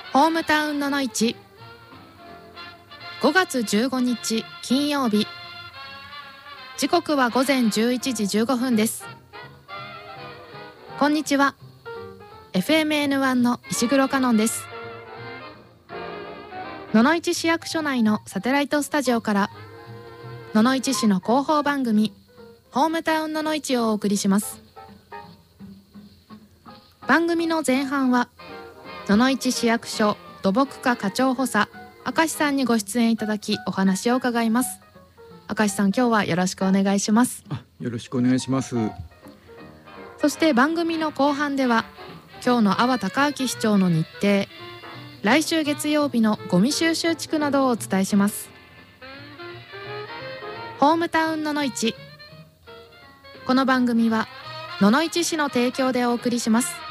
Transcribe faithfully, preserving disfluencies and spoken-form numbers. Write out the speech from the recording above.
ホームタウンのの市ごがつじゅうごにち金曜日、時刻は午前じゅういちじじゅうごふんです。こんにちは。 エフエムエヌワン の石黒香音です。野々市市役所内のサテライトスタジオから野々市市の広報番組ホームタウンのの市をお送りします。番組の前半は野々市市役所土木課課長補佐明石さんにご出演いただきお話を伺います。明石さん、今日はよろしくお願いします。 あ、よろしくお願いします。 そして番組の後半では今日の阿波隆明市長の日程、来週月曜日のゴミ収集地区などをお伝えします。ホームタウンのの市、この番組は野々市市の提供でお送りします。